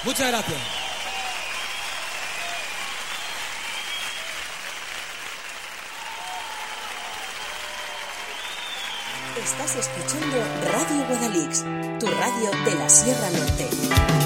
Muchas gracias. Estás escuchando Radio Guadalix, tu radio de la Sierra Norte.